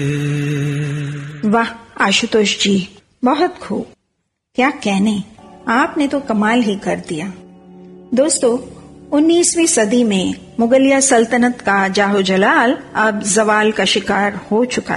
वाह आशुतोष जी, बहुत खूब। क्या कहने, आपने तो कमाल ही कर दिया। दोस्तों, 19वीं सदी में मुगलिया सल्तनत का जाहो जलाल अब जवाल का शिकार हो चुका